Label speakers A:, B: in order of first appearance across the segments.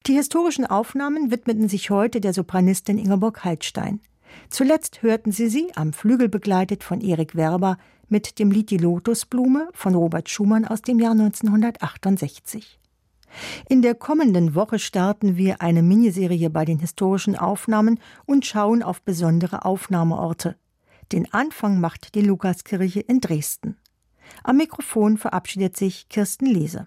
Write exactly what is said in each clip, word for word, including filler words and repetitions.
A: Die historischen Aufnahmen widmeten sich heute der Sopranistin Ingeborg Heidstein. Zuletzt hörten Sie sie, am Flügel begleitet von Erik Werber, mit dem Lied Die Lotusblume von Robert Schumann aus dem Jahr neunzehnhundertachtundsechzig. In der kommenden Woche starten wir eine Miniserie bei den historischen Aufnahmen und schauen auf besondere Aufnahmeorte. Den Anfang macht die Lukaskirche in Dresden. Am Mikrofon verabschiedet sich Kirsten Lese.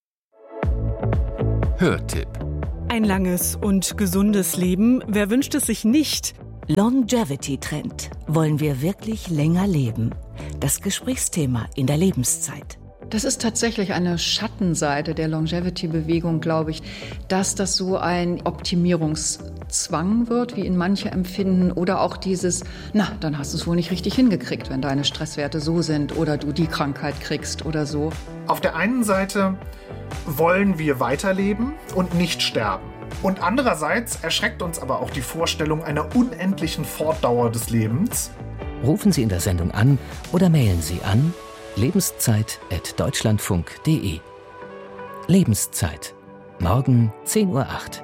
B: Hörtipp.
C: Ein langes und gesundes Leben, wer wünscht es sich nicht?
D: Longevity-Trend. Wollen wir wirklich länger leben? Das Gesprächsthema in der Lebenszeit.
E: Das ist tatsächlich eine Schattenseite der Longevity-Bewegung, glaube ich, dass das so ein Optimierungszwang wird, wie ihn manche empfinden, oder auch dieses, na, dann hast du es wohl nicht richtig hingekriegt, wenn deine Stresswerte so sind oder du die Krankheit kriegst oder so.
F: Auf der einen Seite wollen wir weiterleben und nicht sterben. Und andererseits erschreckt uns aber auch die Vorstellung einer unendlichen Fortdauer des Lebens.
B: Rufen Sie in der Sendung an oder mailen Sie an lebenszeit at deutschlandfunk punkt de. Lebenszeit. Morgen zehn Uhr acht.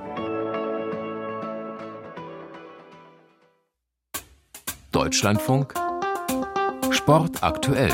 B: Deutschlandfunk Sport aktuell.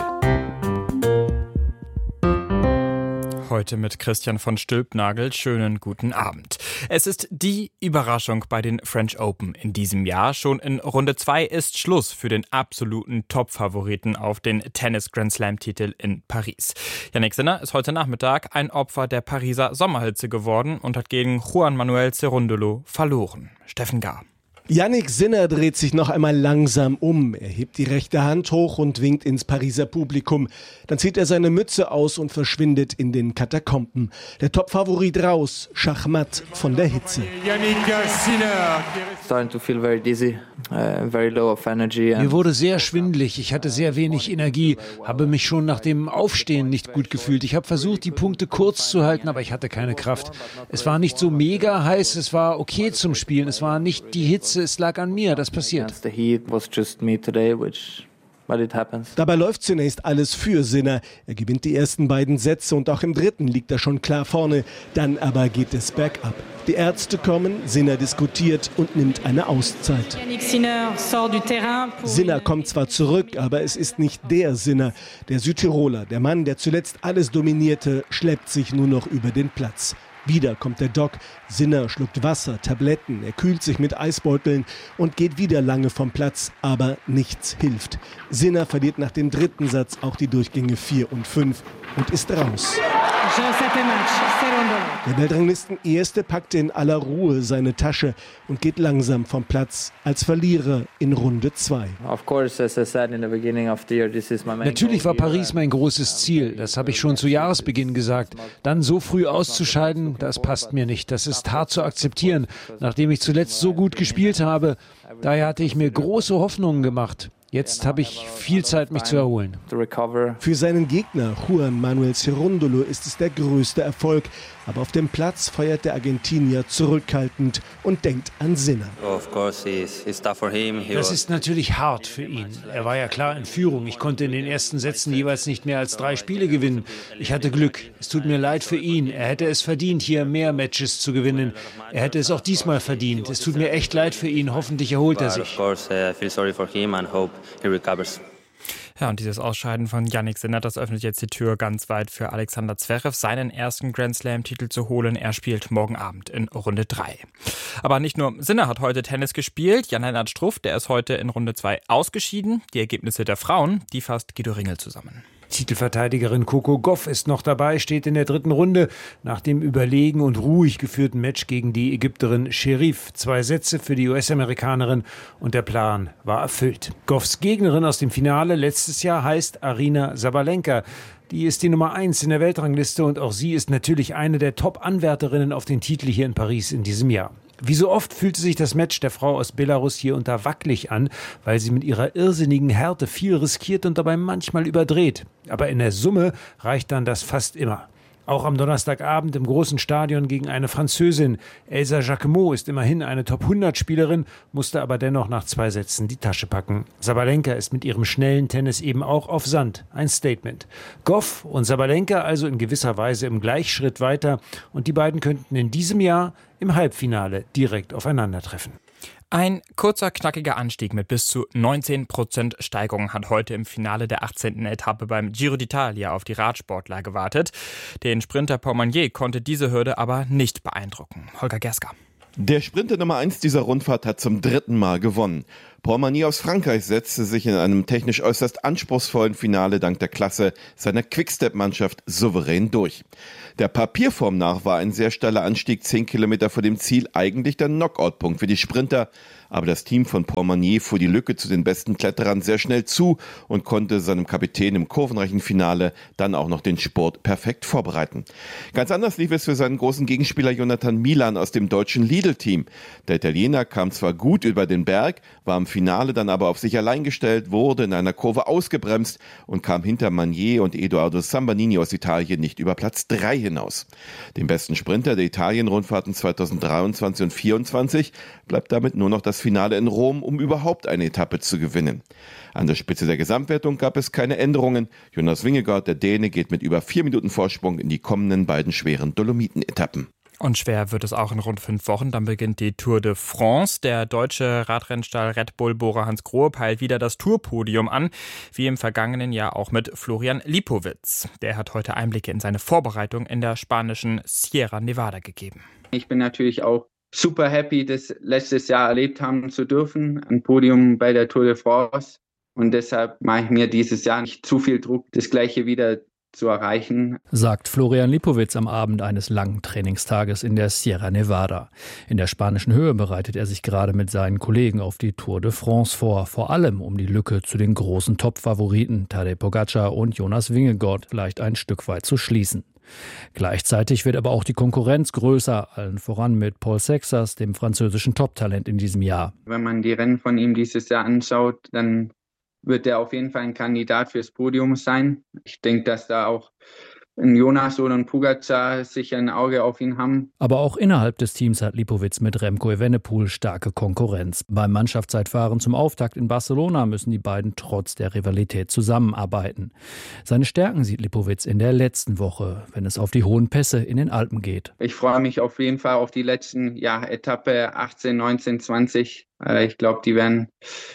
G: Heute mit Christian von Stülpnagel. Schönen guten Abend. Es ist die Überraschung bei den French Open in diesem Jahr. Schon in Runde zwei ist Schluss für den absoluten Top-Favoriten auf den Tennis-Grand-Slam-Titel in Paris. Jannik Sinner ist heute Nachmittag ein Opfer der Pariser Sommerhitze geworden und hat gegen Juan Manuel Cerúndolo verloren. Steffen Gahr.
H: Jannik Sinner dreht sich noch einmal langsam um. Er hebt die rechte Hand hoch und winkt ins Pariser Publikum. Dann zieht er seine Mütze aus und verschwindet in den Katakomben. Der Top-Favorit raus, schachmatt von der Hitze.
I: Starting to feel very dizzy, uh, very low of energy.
J: Mir wurde sehr schwindelig, ich hatte sehr wenig Energie, habe mich schon nach dem Aufstehen nicht gut gefühlt. Ich habe versucht, die Punkte kurz zu halten, aber ich hatte keine Kraft. Es war nicht so mega heiß, es war okay zum Spielen, es war nicht die Hitze. Es lag an mir, das passiert.
H: Dabei läuft zunächst alles für Sinner. Er gewinnt die ersten beiden Sätze und auch im dritten liegt er schon klar vorne. Dann aber geht es bergab. Die Ärzte kommen, Sinner diskutiert und nimmt eine Auszeit. Sinner kommt zwar zurück, aber es ist nicht der Sinner. Der Südtiroler, der Mann, der zuletzt alles dominierte, schleppt sich nur noch über den Platz. Wieder kommt der Doc. Sinner schluckt Wasser, Tabletten, er kühlt sich mit Eisbeuteln und geht wieder lange vom Platz, aber nichts hilft. Sinner verliert nach dem dritten Satz auch die Durchgänge vier und fünf und ist raus. Der Weltranglisten-Erste packte in aller Ruhe seine Tasche und geht langsam vom Platz als Verlierer in Runde zwei.
J: Natürlich war Paris mein großes Ziel, das habe ich schon zu Jahresbeginn gesagt. Dann so früh auszuscheiden, das passt mir nicht. Das ist hart zu akzeptieren, nachdem ich zuletzt so gut gespielt habe. Daher hatte ich mir große Hoffnungen gemacht. Jetzt habe ich viel Zeit, mich zu erholen.
H: Für seinen Gegner Juan Manuel Cerúndolo ist es der größte Erfolg. Aber auf dem Platz feiert der Argentinier zurückhaltend und denkt an Sinner.
J: Das ist natürlich hart für ihn. Er war ja klar in Führung. Ich konnte in den ersten Sätzen jeweils nicht mehr als drei Spiele gewinnen. Ich hatte Glück. Es tut mir leid für ihn. Er hätte es verdient, hier mehr Matches zu gewinnen. Er hätte es auch diesmal verdient. Es tut mir echt leid für ihn. Hoffentlich erholt er sich.
G: Ja, und dieses Ausscheiden von Jannik Sinner, das öffnet jetzt die Tür ganz weit für Alexander Zverev, seinen ersten Grand-Slam-Titel zu holen. Er spielt morgen Abend in Runde drei. Aber nicht nur Sinner hat heute Tennis gespielt. Jan-Lennart Struff, der ist heute in Runde zwei ausgeschieden. Die Ergebnisse der Frauen, die fasst Guido Ringel zusammen.
J: Titelverteidigerin Coco Gauff ist noch dabei, steht in der dritten Runde nach dem überlegen und ruhig geführten Match gegen die Ägypterin Sherif. Zwei Sätze für die U S-Amerikanerin und der Plan war erfüllt. Gauffs Gegnerin aus dem Finale letztes Jahr heißt Aryna Sabalenka. Die ist die Nummer eins in der Weltrangliste und auch sie ist natürlich eine der Top-Anwärterinnen auf den Titel hier in Paris in diesem Jahr. Wie so oft fühlte sich das Match der Frau aus Belarus hier unter wackelig an, weil sie mit ihrer irrsinnigen Härte viel riskiert und dabei manchmal überdreht. Aber in der Summe reicht dann das fast immer. Auch am Donnerstagabend im großen Stadion gegen eine Französin. Elsa Jacquemot ist immerhin eine Top hundert Spielerin, musste aber dennoch nach zwei Sätzen die Tasche packen. Sabalenka ist mit ihrem schnellen Tennis eben auch auf Sand. Ein Statement. Gauff und Sabalenka also in gewisser Weise im Gleichschritt weiter. Und die beiden könnten in diesem Jahr im Halbfinale direkt aufeinandertreffen.
G: Ein kurzer, knackiger Anstieg mit bis zu neunzehn Prozent Steigerung hat heute im Finale der achtzehnten Etappe beim Giro d'Italia auf die Radsportler gewartet. Den Sprinter Pourmanier konnte diese Hürde aber nicht beeindrucken. Holger Gerska.
K: Der Sprinter Nummer eins dieser Rundfahrt hat zum dritten Mal gewonnen. Pourmanier aus Frankreich setzte sich in einem technisch äußerst anspruchsvollen Finale dank der Klasse seiner Quickstep-Mannschaft souverän durch. Der Papierform nach war ein sehr steiler Anstieg zehn Kilometer vor dem Ziel eigentlich der Knockout-Punkt für die Sprinter. Aber das Team von Pourmanier fuhr die Lücke zu den besten Kletterern sehr schnell zu und konnte seinem Kapitän im kurvenreichen Finale dann auch noch den Spurt perfekt vorbereiten. Ganz anders lief es für seinen großen Gegenspieler Jonathan Milan aus dem deutschen Lidl-Team. Der Italiener kam zwar gut über den Berg, war im Finale dann aber auf sich allein gestellt, wurde in einer Kurve ausgebremst und kam hinter Magnier und Edoardo Sambanini aus Italien nicht über Platz drei hinaus. Dem besten Sprinter der Italien-Rundfahrten zweitausenddreiundzwanzig und vierundzwanzig bleibt damit nur noch das Finale in Rom, um überhaupt eine Etappe zu gewinnen. An der Spitze der Gesamtwertung gab es keine Änderungen. Jonas Vingegaard, der Däne, geht mit über vier Minuten Vorsprung in die kommenden beiden schweren Dolomiten-Etappen.
G: Und schwer wird es auch in rund fünf Wochen. Dann beginnt die Tour de France. Der deutsche Radrennstall Red Bull-Bohrer Hans Grohe peilt wieder das Tourpodium an, wie im vergangenen Jahr auch mit Florian Lipowitz. Der hat heute Einblicke in seine Vorbereitung in der spanischen Sierra Nevada gegeben.
L: Ich bin natürlich auch super happy, das letztes Jahr erlebt haben zu dürfen. Ein Podium bei der Tour de France. Und deshalb mache ich mir dieses Jahr nicht zu viel Druck, das Gleiche wieder zu erreichen,
M: sagt Florian Lipowitz am Abend eines langen Trainingstages in der Sierra Nevada. In der spanischen Höhe bereitet er sich gerade mit seinen Kollegen auf die Tour de France vor, vor allem um die Lücke zu den großen Top-Favoriten Tadej Pogačar und Jonas Vingegaard vielleicht ein Stück weit zu schließen. Gleichzeitig wird aber auch die Konkurrenz größer, allen voran mit Paul Sexas, dem französischen Top-Talent in diesem Jahr.
L: Wenn man die Rennen von ihm dieses Jahr anschaut, dann wird er auf jeden Fall ein Kandidat fürs Podium sein. Ich denke, dass da auch ein Jonas oder ein Pogačar sicher ein Auge auf ihn haben.
M: Aber auch innerhalb des Teams hat Lipowitz mit Remco Evenepoel starke Konkurrenz. Beim Mannschaftszeitfahren zum Auftakt in Barcelona müssen die beiden trotz der Rivalität zusammenarbeiten. Seine Stärken sieht Lipowitz in der letzten Woche, wenn es auf die hohen Pässe in den Alpen geht.
L: Ich freue mich auf jeden Fall auf die letzten ja, Etappe achtzehn, neunzehn, zwanzig. Äh, ich glaube, die werden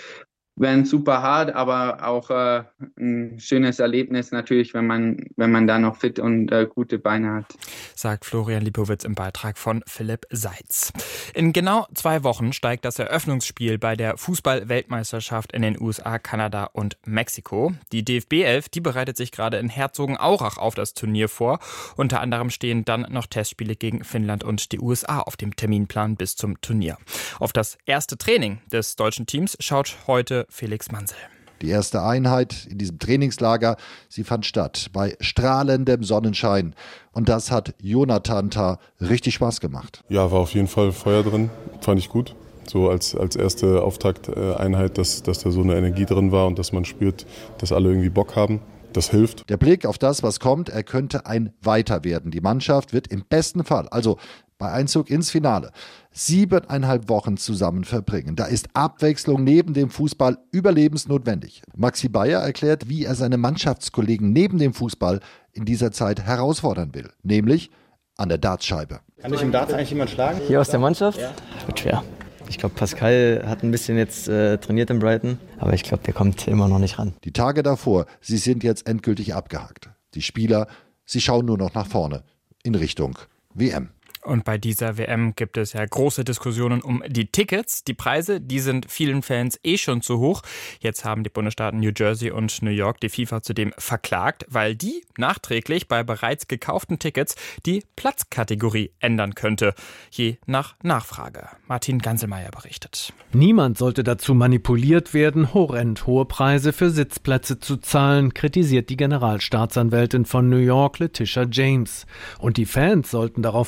L: werden super hart, aber auch äh, ein schönes Erlebnis natürlich, wenn man wenn man da noch fit und äh, gute Beine hat.
G: Sagt Florian Lipowitz im Beitrag von Philipp Seitz. In genau zwei Wochen steigt das Eröffnungsspiel bei der Fußball-Weltmeisterschaft in den U S A, Kanada und Mexiko. Die D F B elf, die bereitet sich gerade in Herzogenaurach auf das Turnier vor. Unter anderem stehen dann noch Testspiele gegen Finnland und die U S A auf dem Terminplan bis zum Turnier. Auf das erste Training des deutschen Teams schaut heute Felix Mansel.
N: Die erste Einheit in diesem Trainingslager, sie fand statt bei strahlendem Sonnenschein. Und das hat Jonathan Tah richtig Spaß gemacht.
O: Ja, war auf jeden Fall Feuer drin, fand ich gut. So als, als erste Auftakteinheit, dass, dass da so eine Energie drin war und dass man spürt, dass alle irgendwie Bock haben. Das hilft.
N: Der Blick auf das, was kommt, er könnte ein Weiter werden. Die Mannschaft wird im besten Fall, also bei Einzug ins Finale, siebeneinhalb Wochen zusammen verbringen. Da ist Abwechslung neben dem Fußball überlebensnotwendig. Maxi Bayer erklärt, wie er seine Mannschaftskollegen neben dem Fußball in dieser Zeit herausfordern will. Nämlich an der Dartscheibe.
P: Kann dich im Darts eigentlich jemand schlagen?
Q: Hier aus der Mannschaft?
P: Ja.
Q: Wird schwer. Ich glaube, Pascal hat ein bisschen jetzt äh, trainiert in Brighton, aber ich glaube, der kommt immer noch nicht ran.
N: Die Tage davor, sie sind jetzt endgültig abgehakt. Die Spieler, sie schauen nur noch nach vorne, in Richtung W M.
G: Und bei dieser W M gibt es ja große Diskussionen um die Tickets. Die Preise, die sind vielen Fans eh schon zu hoch. Jetzt haben die Bundesstaaten New Jersey und New York die FIFA zudem verklagt, weil die nachträglich bei bereits gekauften Tickets die Platzkategorie ändern könnte. Je nach Nachfrage. Martin Ganselmeier berichtet.
R: Niemand sollte dazu manipuliert werden, horrend hohe Preise für Sitzplätze zu zahlen, kritisiert die Generalstaatsanwältin von New York, Letitia James. Und die Fans sollten darauf vertrauen,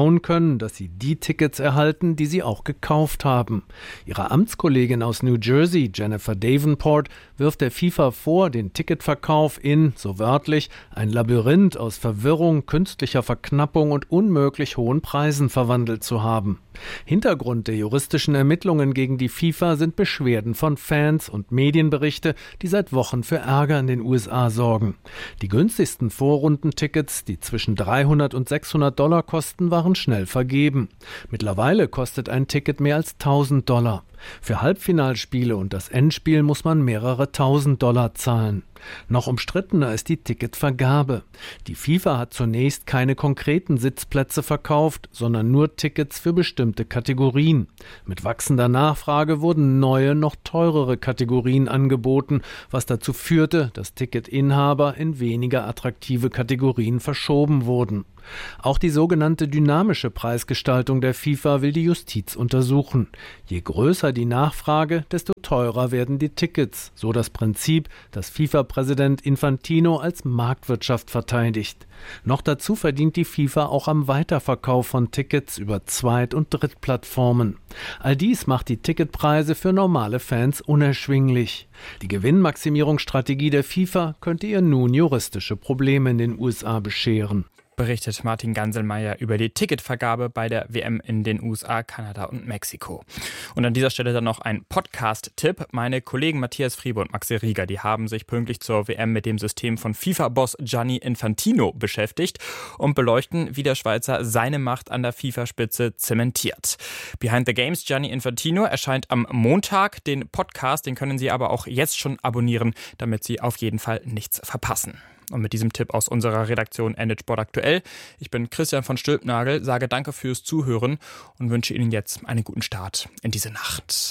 R: vertrauen können, dass sie die Tickets erhalten, die sie auch gekauft haben. Ihre Amtskollegin aus New Jersey, Jennifer Davenport, wirft der FIFA vor, den Ticketverkauf in, so wörtlich, ein Labyrinth aus Verwirrung, künstlicher Verknappung und unmöglich hohen Preisen verwandelt zu haben. Hintergrund der juristischen Ermittlungen gegen die FIFA sind Beschwerden von Fans und Medienberichte, die seit Wochen für Ärger in den U S A sorgen. Die günstigsten Vorrundentickets, die zwischen dreihundert und sechshundert Dollar kosten, waren schnell vergeben. Mittlerweile kostet ein Ticket mehr als tausend Dollar. Für Halbfinalspiele und das Endspiel muss man mehrere tausend Dollar zahlen. Noch umstrittener ist die Ticketvergabe. Die FIFA hat zunächst keine konkreten Sitzplätze verkauft, sondern nur Tickets für bestimmte Kategorien. Mit wachsender Nachfrage wurden neue, noch teurere Kategorien angeboten, was dazu führte, dass Ticketinhaber in weniger attraktive Kategorien verschoben wurden. Auch die sogenannte dynamische Preisgestaltung der FIFA will die Justiz untersuchen. Je größer die Nachfrage, desto teurer werden die Tickets, so das Prinzip, das FIFA-Präsident Infantino als Marktwirtschaft verteidigt. Noch dazu verdient die FIFA auch am Weiterverkauf von Tickets über Zweit- und Drittplattformen. All dies macht die Ticketpreise für normale Fans unerschwinglich. Die Gewinnmaximierungsstrategie der FIFA könnte ihr nun juristische Probleme in den U S A bescheren.
G: Berichtet Martin Ganselmeier über die Ticketvergabe bei der W M in den U S A, Kanada und Mexiko. Und an dieser Stelle dann noch ein Podcast-Tipp. Meine Kollegen Matthias Friebe und Maxi Rieger, die haben sich pünktlich zur W M mit dem System von FIFA-Boss Gianni Infantino beschäftigt und beleuchten, wie der Schweizer seine Macht an der FIFA-Spitze zementiert. Behind the Games Gianni Infantino erscheint am Montag. Den Podcast, den können Sie aber auch jetzt schon abonnieren, damit Sie auf jeden Fall nichts verpassen. Und mit diesem Tipp aus unserer Redaktion endet Sport aktuell. Ich bin Christian von Stülpnagel, sage danke fürs Zuhören und wünsche Ihnen jetzt einen guten Start in diese Nacht.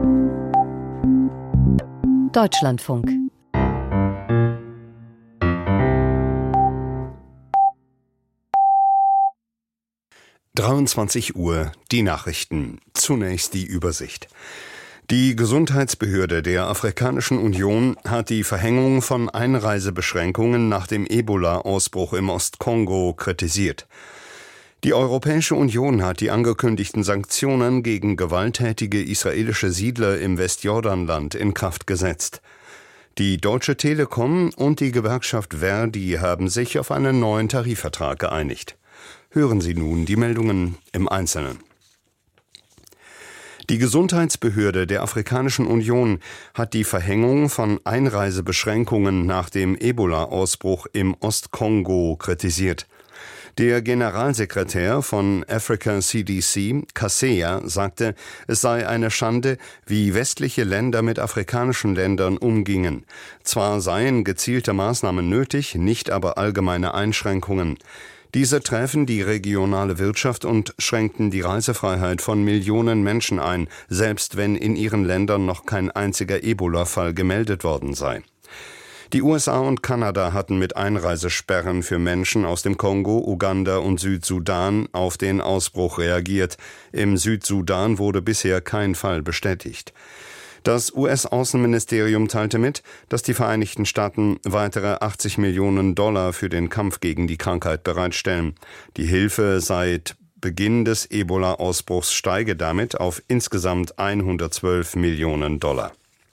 P: Deutschlandfunk.
S: dreiundzwanzig Uhr, die Nachrichten. Zunächst die Übersicht. Die Gesundheitsbehörde der Afrikanischen Union hat die Verhängung von Einreisebeschränkungen nach dem Ebola-Ausbruch im Ostkongo kritisiert. Die Europäische Union hat die angekündigten Sanktionen gegen gewalttätige israelische Siedler im Westjordanland in Kraft gesetzt. Die Deutsche Telekom und die Gewerkschaft Verdi haben sich auf einen neuen Tarifvertrag geeinigt. Hören Sie nun die Meldungen im Einzelnen. Die Gesundheitsbehörde der Afrikanischen Union hat die Verhängung von Einreisebeschränkungen nach dem Ebola-Ausbruch im Ostkongo kritisiert. Der Generalsekretär von Africa C D C, Kaseya, sagte, es sei eine Schande, wie westliche Länder mit afrikanischen Ländern umgingen. Zwar seien gezielte Maßnahmen nötig, nicht aber allgemeine Einschränkungen. Diese träfen die regionale Wirtschaft und schränkten die Reisefreiheit von Millionen Menschen ein, selbst wenn in ihren Ländern noch kein einziger Ebola-Fall gemeldet worden sei. Die U S A und Kanada hatten mit Einreisesperren für Menschen aus dem Kongo, Uganda und Südsudan auf den Ausbruch reagiert. Im Südsudan wurde bisher kein Fall bestätigt. Das U S-Außenministerium teilte mit, dass die Vereinigten Staaten weitere achtzig Millionen Dollar für den Kampf gegen die Krankheit bereitstellen. Die Hilfe seit Beginn des Ebola-Ausbruchs steige damit auf insgesamt hundertzwölf Millionen Dollar.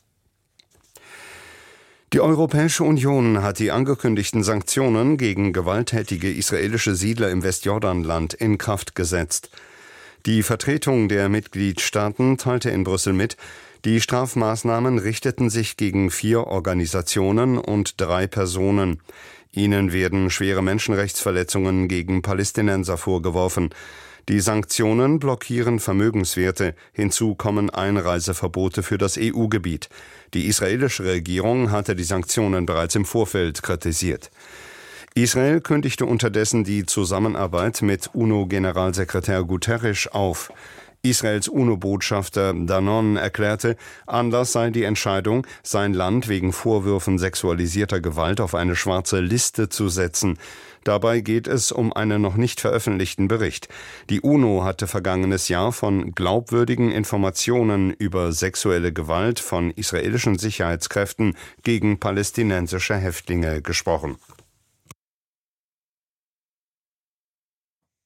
S: Die Europäische Union hat die angekündigten Sanktionen gegen gewalttätige israelische Siedler im Westjordanland in Kraft gesetzt. Die Vertretung der Mitgliedstaaten teilte in Brüssel mit, die Strafmaßnahmen richteten sich gegen vier Organisationen und drei Personen. Ihnen werden schwere Menschenrechtsverletzungen gegen Palästinenser vorgeworfen. Die Sanktionen blockieren Vermögenswerte, hinzu kommen Einreiseverbote für das E U-Gebiet. Die israelische Regierung hatte die Sanktionen bereits im Vorfeld kritisiert. Israel kündigte unterdessen die Zusammenarbeit mit UNO-Generalsekretär Guterres auf. Israels UNO-Botschafter Danon erklärte, Anlass sei die Entscheidung, sein Land wegen Vorwürfen sexualisierter Gewalt auf eine schwarze Liste zu setzen. Dabei geht es um einen noch nicht veröffentlichten Bericht. Die UNO hatte vergangenes Jahr von glaubwürdigen Informationen über sexuelle Gewalt von israelischen Sicherheitskräften gegen palästinensische Häftlinge gesprochen.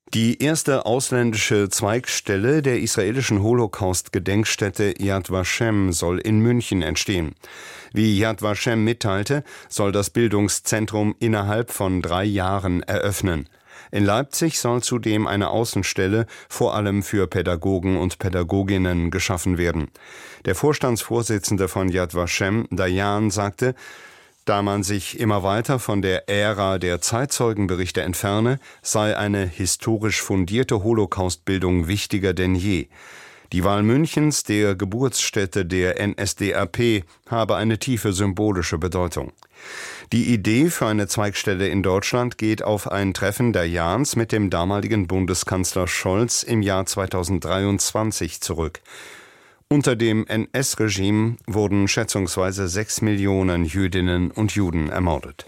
S: Die erste ausländische Zweigstelle der israelischen Holocaust-Gedenkstätte Yad Vashem soll in München entstehen. Wie Yad Vashem mitteilte, soll das Bildungszentrum innerhalb von drei Jahren eröffnen. In Leipzig soll zudem eine Außenstelle vor allem für Pädagogen und Pädagoginnen geschaffen werden. Der Vorstandsvorsitzende von Yad Vashem, Dayan, sagte, da man sich immer weiter von der Ära der Zeitzeugenberichte entferne, sei eine historisch fundierte Holocaustbildung wichtiger denn je. Die Wahl Münchens, der Geburtsstätte der N S D A P, habe eine tiefe symbolische Bedeutung. Die Idee für eine Zweigstelle in Deutschland geht auf ein Treffen Dayans mit dem damaligen Bundeskanzler Scholz im Jahr zweitausenddreiundzwanzig zurück. Unter dem N S-Regime wurden schätzungsweise sechs Millionen Jüdinnen und Juden ermordet.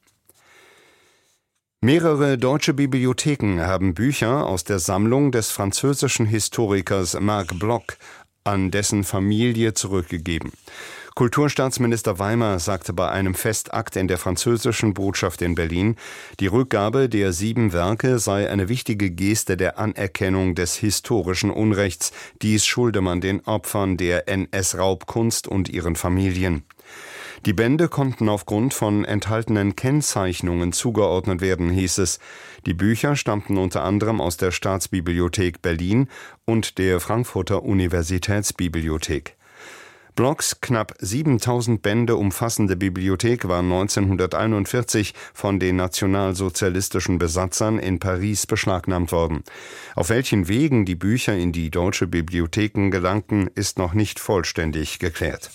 S: Mehrere deutsche Bibliotheken haben Bücher aus der Sammlung des französischen Historikers Marc Bloch an dessen Familie zurückgegeben. Kulturstaatsminister Weimer sagte bei einem Festakt in der französischen Botschaft in Berlin, die Rückgabe der sieben Werke sei eine wichtige Geste der Anerkennung des historischen Unrechts. Dies schulde man den Opfern der N S-Raubkunst und ihren Familien. Die Bände konnten aufgrund von enthaltenen Kennzeichnungen zugeordnet werden, hieß es. Die Bücher stammten unter anderem aus der Staatsbibliothek Berlin und der Frankfurter Universitätsbibliothek. Blochs knapp siebentausend Bände umfassende Bibliothek war neunzehnhunderteinundvierzig von den nationalsozialistischen Besatzern in Paris beschlagnahmt worden. Auf welchen Wegen die Bücher in die deutsche Bibliotheken gelangten, ist noch nicht vollständig geklärt.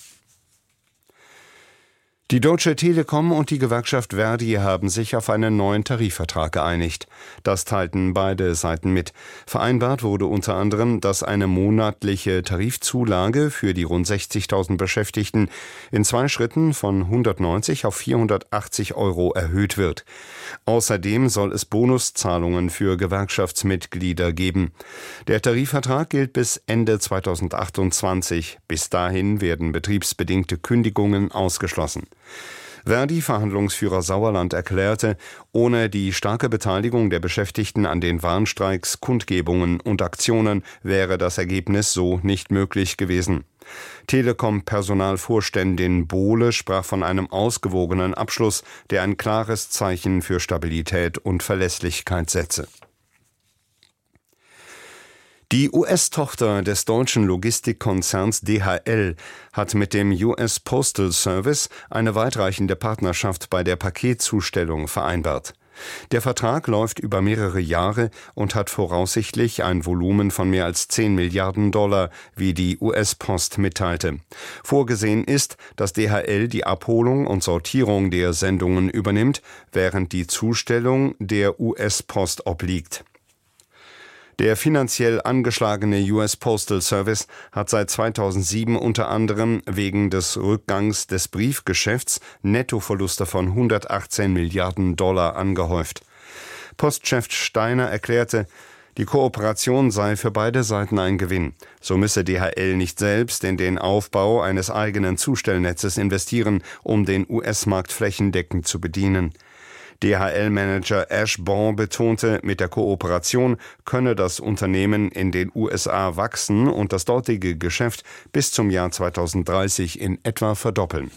S: Die Deutsche Telekom und die Gewerkschaft Verdi haben sich auf einen neuen Tarifvertrag geeinigt. Das teilten beide Seiten mit. Vereinbart wurde unter anderem, dass eine monatliche Tarifzulage für die rund sechzigtausend Beschäftigten in zwei Schritten von hundertneunzig auf vierhundertachtzig Euro erhöht wird. Außerdem soll es Bonuszahlungen für Gewerkschaftsmitglieder geben. Der Tarifvertrag gilt bis Ende zweitausendachtundzwanzig. Bis dahin werden betriebsbedingte Kündigungen ausgeschlossen. Verdi-Verhandlungsführer Sauerland erklärte, ohne die starke Beteiligung der Beschäftigten an den Warnstreiks, Kundgebungen und Aktionen wäre das Ergebnis so nicht möglich gewesen. Telekom-Personalvorständin Bohle sprach von einem ausgewogenen Abschluss, der ein klares Zeichen für Stabilität und Verlässlichkeit setze. Die U S-Tochter des deutschen Logistikkonzerns D H L hat mit dem U S Postal Service eine weitreichende Partnerschaft bei der Paketzustellung vereinbart. Der Vertrag läuft über mehrere Jahre und hat voraussichtlich ein Volumen von mehr als zehn Milliarden Dollar, wie die U S-Post mitteilte. Vorgesehen ist, dass D H L die Abholung und Sortierung der Sendungen übernimmt, während die Zustellung der U S-Post obliegt. Der finanziell angeschlagene U S Postal Service hat seit zweitausendsieben unter anderem wegen des Rückgangs des Briefgeschäfts Nettoverluste von hundertachtzehn Milliarden Dollar angehäuft. Postchef Steiner erklärte, die Kooperation sei für beide Seiten ein Gewinn. So müsse D H L nicht selbst in den Aufbau eines eigenen Zustellnetzes investieren, um den U S-Markt flächendeckend zu bedienen. D H L-Manager Ash Bond betonte, mit der Kooperation könne das Unternehmen in den U S A wachsen und das dortige Geschäft bis zum Jahr zweitausenddreißig in etwa verdoppeln.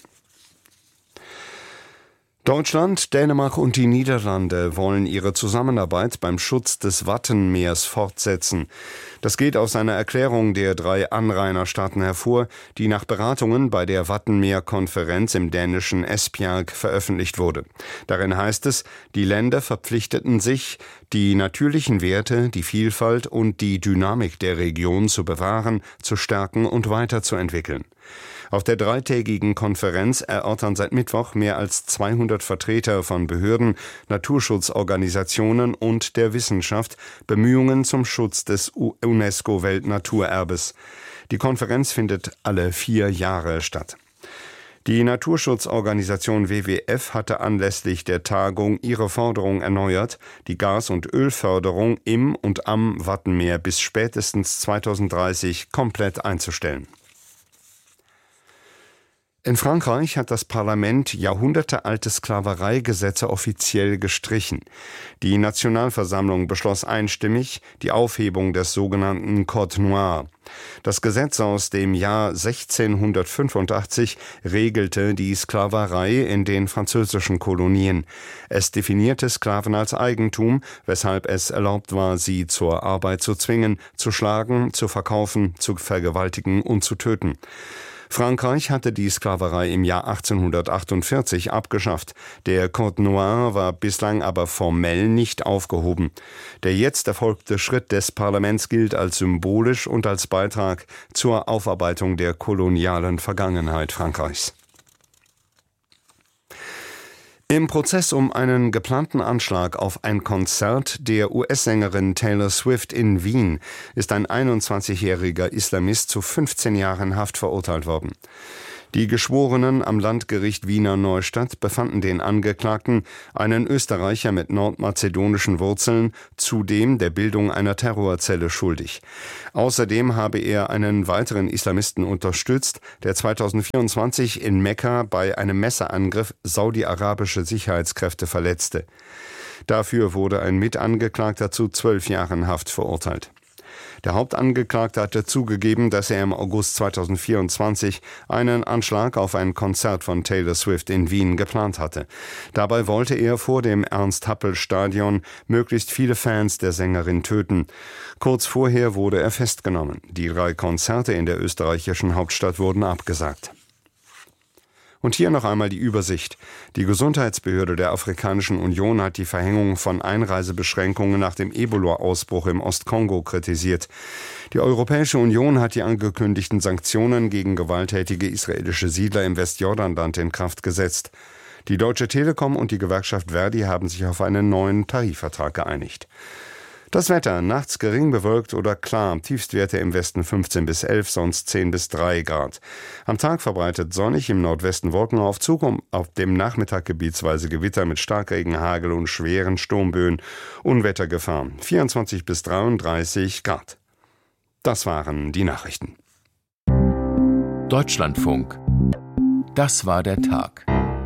S: Deutschland, Dänemark und die Niederlande wollen ihre Zusammenarbeit beim Schutz des Wattenmeers fortsetzen. Das geht aus einer Erklärung der drei Anrainerstaaten hervor, die nach Beratungen bei der Wattenmeer-Konferenz im dänischen Esbjerg veröffentlicht wurde. Darin heißt es, die Länder verpflichteten sich, die natürlichen Werte, die Vielfalt und die Dynamik der Region zu bewahren, zu stärken und weiterzuentwickeln. Auf der dreitägigen Konferenz erörtern seit Mittwoch mehr als zweihundert Vertreter von Behörden, Naturschutzorganisationen und der Wissenschaft Bemühungen zum Schutz des UNESCO-Weltnaturerbes. Die Konferenz findet alle vier Jahre statt. Die Naturschutzorganisation W W F hatte anlässlich der Tagung ihre Forderung erneuert, die Gas- und Ölförderung im und am Wattenmeer bis spätestens zweitausenddreißig komplett einzustellen. In Frankreich hat das Parlament jahrhundertealte Sklavereigesetze offiziell gestrichen. Die Nationalversammlung beschloss einstimmig die Aufhebung des sogenannten Code Noir. Das Gesetz aus dem Jahr sechzehnhundertfünfundachtzig regelte die Sklaverei in den französischen Kolonien. Es definierte Sklaven als Eigentum, weshalb es erlaubt war, sie zur Arbeit zu zwingen, zu schlagen, zu verkaufen, zu vergewaltigen und zu töten. Frankreich hatte die Sklaverei im Jahr achtzehnhundertachtundvierzig abgeschafft. Der Code Noir war bislang aber formell nicht aufgehoben. Der jetzt erfolgte Schritt des Parlaments gilt als symbolisch und als Beitrag zur Aufarbeitung der kolonialen Vergangenheit Frankreichs. Im Prozess um einen geplanten Anschlag auf ein Konzert der U S-Sängerin Taylor Swift in Wien ist ein einundzwanzigjähriger Islamist zu fünfzehn Jahren Haft verurteilt worden. Die Geschworenen am Landgericht Wiener Neustadt befanden den Angeklagten, einen Österreicher mit nordmazedonischen Wurzeln, zudem der Bildung einer Terrorzelle schuldig. Außerdem habe er einen weiteren Islamisten unterstützt, der zweitausendvierundzwanzig in Mekka bei einem Messerangriff saudi-arabische Sicherheitskräfte verletzte. Dafür wurde ein Mitangeklagter zu zwölf Jahren Haft verurteilt. Der Hauptangeklagte hatte zugegeben, dass er im August zweitausendvierundzwanzig einen Anschlag auf ein Konzert von Taylor Swift in Wien geplant hatte. Dabei wollte er vor dem Ernst-Happel-Stadion möglichst viele Fans der Sängerin töten. Kurz vorher wurde er festgenommen. Die drei Konzerte in der österreichischen Hauptstadt wurden abgesagt. Und hier noch einmal die Übersicht. Die Gesundheitsbehörde der Afrikanischen Union hat die Verhängung von Einreisebeschränkungen nach dem Ebola-Ausbruch im Ostkongo kritisiert. Die Europäische Union hat die angekündigten Sanktionen gegen gewalttätige israelische Siedler im Westjordanland in Kraft gesetzt. Die Deutsche Telekom und die Gewerkschaft Verdi haben sich auf einen neuen Tarifvertrag geeinigt. Das Wetter, nachts gering bewölkt oder klar, Tiefstwerte im Westen fünfzehn bis elf, sonst zehn bis drei Grad. Am Tag verbreitet sonnig, im Nordwesten Wolkenaufzug, und auf dem Nachmittag gebietsweise Gewitter mit Starkregen, Hagel und schweren Sturmböen, Unwettergefahr, vierundzwanzig bis dreiunddreißig Grad. Das waren die Nachrichten.
B: Deutschlandfunk. Das war der Tag.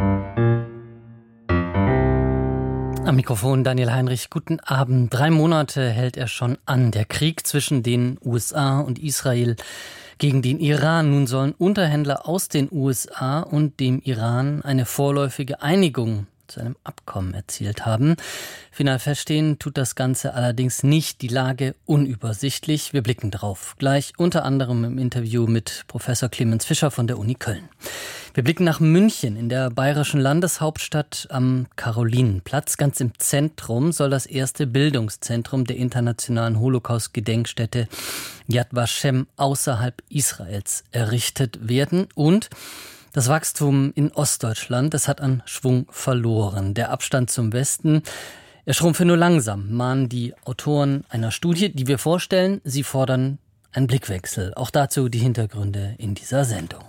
T: Am Mikrofon Daniel Heinrich, guten Abend. Drei Monate hält er schon an, der Krieg zwischen den U S A und Israel gegen den Iran. Nun sollen Unterhändler aus den U S A und dem Iran eine vorläufige Einigung zu einem Abkommen erzielt haben. Final feststehen tut das Ganze allerdings nicht, die Lage unübersichtlich. Wir blicken drauf, gleich unter anderem im Interview mit Professor Clemens Fischer von der Uni Köln. Wir blicken nach München. In der bayerischen Landeshauptstadt am Karolinenplatz, ganz im Zentrum, soll das erste Bildungszentrum der internationalen Holocaust-Gedenkstätte Yad Vashem außerhalb Israels errichtet werden. Und das Wachstum in Ostdeutschland, das hat an Schwung verloren. Der Abstand zum Westen, er schrumpfe nur langsam, mahnen die Autoren einer Studie, die wir vorstellen. Sie fordern einen Blickwechsel. Auch dazu die Hintergründe in dieser Sendung.